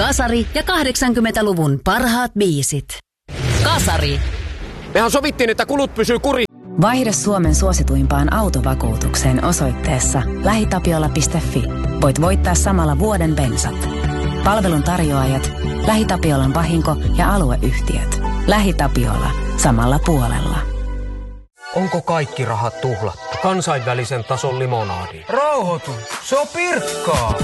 Kasari ja 80-luvun parhaat biisit. Kasari. Mehän sovittiin, että kulut pysyy kuri. Vaihda Suomen suosituimpaan autovakuutukseen osoitteessa lähitapiola.fi. Voit voittaa samalla vuoden bensat. Palvelun tarjoajat, LähiTapiolan vahinko- ja alueyhtiöt. LähiTapiola. Samalla puolella. Onko kaikki rahat tuhlattu? Kansainvälisen tason limonadi. Rauhoitu, se on Pirkkaa.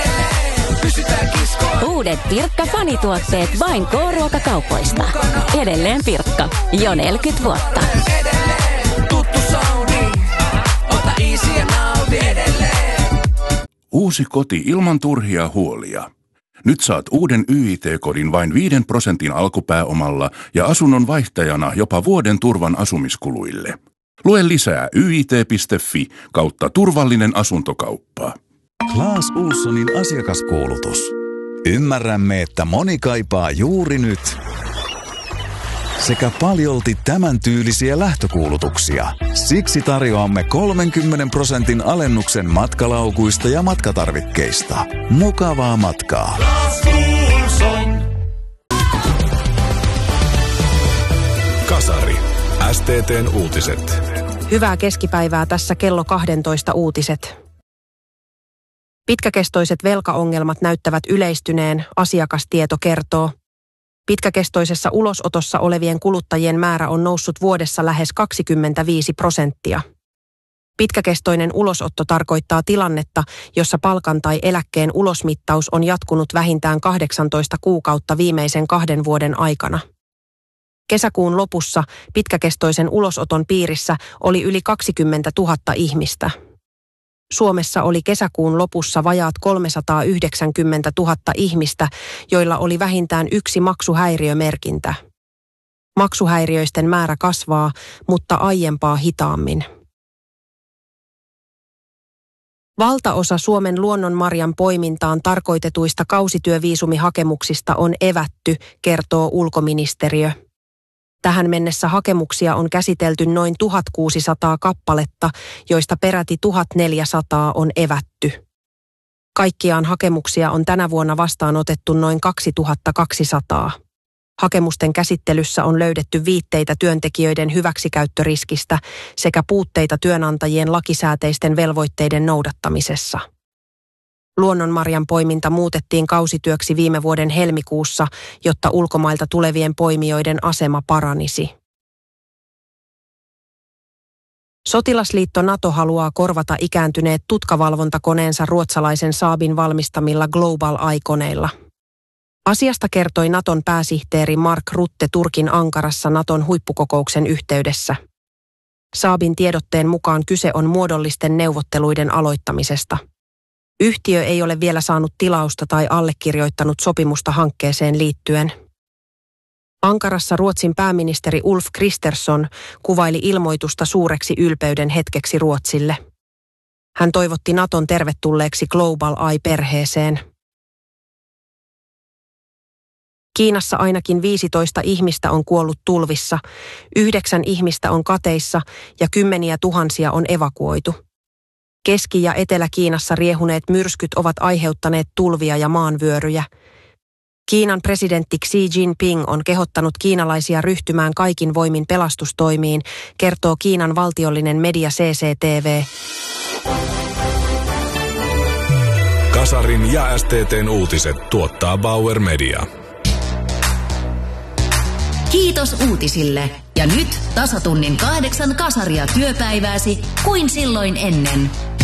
Uudet Pirkka-fanituotteet vain K-ruokakaupoista. Edelleen Pirkka. Jo 40 vuotta. Tuttu sauni. Ota easy ja naudi edelleen. Uusi koti ilman turhia huolia. Nyt saat uuden YIT-kodin vain 5% alkupääomalla ja asunnon vaihtajana jopa vuoden turvan asumiskuluille. Lue lisää yit.fi/turvallinen asuntokauppa. Clas Ohlsonin asiakaskuulutus. Ymmärrämme, että moni kaipaa juuri nyt sekä paljolti tämän tyylisiä lähtökuulutuksia. Siksi tarjoamme 30% alennuksen matkalaukuista ja matkatarvikkeista. Mukavaa matkaa! Clas Ohlson. Kasari. STT:n uutiset. Hyvää keskipäivää, tässä kello 12 uutiset. Pitkäkestoiset velkaongelmat näyttävät yleistyneen, asiakastieto kertoo. Pitkäkestoisessa ulosotossa olevien kuluttajien määrä on noussut vuodessa lähes 25%. Pitkäkestoinen ulosotto tarkoittaa tilannetta, jossa palkan tai eläkkeen ulosmittaus on jatkunut vähintään 18 kuukautta viimeisen 2 vuoden aikana. Kesäkuun lopussa pitkäkestoisen ulosoton piirissä oli yli 20 000 ihmistä. Suomessa oli kesäkuun lopussa vajaat 390 000 ihmistä, joilla oli vähintään yksi maksuhäiriömerkintä. Maksuhäiriöisten määrä kasvaa, mutta aiempaa hitaammin. Valtaosa Suomen luonnonmarjan poimintaan tarkoitetuista kausityöviisumihakemuksista on evätty, kertoo ulkoministeriö. Tähän mennessä hakemuksia on käsitelty noin 1600 kappaletta, joista peräti 1400 on evätty. Kaikkiaan hakemuksia on tänä vuonna vastaanotettu noin 2200. Hakemusten käsittelyssä on löydetty viitteitä työntekijöiden hyväksikäyttöriskistä sekä puutteita työnantajien lakisääteisten velvoitteiden noudattamisessa. Luonnonmarjan poiminta muutettiin kausityöksi viime vuoden helmikuussa, jotta ulkomailta tulevien poimijoiden asema paranisi. Sotilasliitto NATO haluaa korvata ikääntyneet tutkavalvontakoneensa ruotsalaisen Saabin valmistamilla Global Eye-koneilla. Asiasta kertoi Naton pääsihteeri Mark Rutte Turkin Ankarassa Naton huippukokouksen yhteydessä. Saabin tiedotteen mukaan kyse on muodollisten neuvotteluiden aloittamisesta. Yhtiö ei ole vielä saanut tilausta tai allekirjoittanut sopimusta hankkeeseen liittyen. Ankarassa Ruotsin pääministeri Ulf Kristersson kuvaili ilmoitusta suureksi ylpeyden hetkeksi Ruotsille. Hän toivotti Naton tervetulleeksi Global Eye-perheeseen. Kiinassa ainakin 15 ihmistä on kuollut tulvissa, 9 ihmistä on kateissa ja 10 000 on evakuoitu. Keski- ja Etelä-Kiinassa riehuneet myrskyt ovat aiheuttaneet tulvia ja maanvyöryjä. Kiinan presidentti Xi Jinping on kehottanut kiinalaisia ryhtymään kaikin voimin pelastustoimiin, kertoo Kiinan valtiollinen media CCTV. Kasarin ja STT:n uutiset tuottaa Bauer Media. Kiitos uutisille. Ja nyt tasatunnin 8 kasaria työpäivääsi kuin silloin ennen.